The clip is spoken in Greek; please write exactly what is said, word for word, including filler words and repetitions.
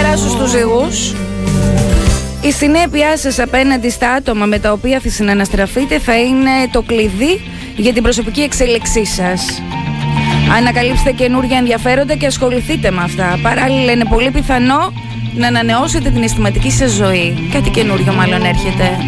σου στους ζυγούς. Η συνέπειά σας απέναντι στα άτομα με τα οποία θα συναναστραφείτε θα είναι το κλειδί για την προσωπική εξέλιξή σας. Ανακαλύψτε καινούργια ενδιαφέροντα και ασχοληθείτε με αυτά. Παράλληλα είναι πολύ πιθανό να ανανεώσετε την αισθηματική σας ζωή. Κάτι καινούριο μάλλον έρχεται.